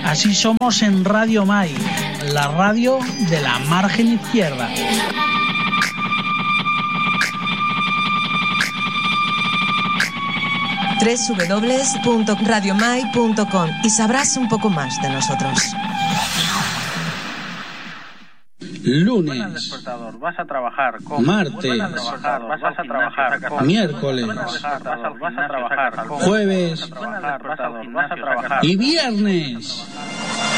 Así somos en Radio Mai, la radio de la margen izquierda. www.radiomai.com y sabrás un poco más de nosotros. Lunes, vas a trabajar con... martes, vas a trabajar con... miércoles, vas a trabajar con... jueves vas a trabajar y viernes.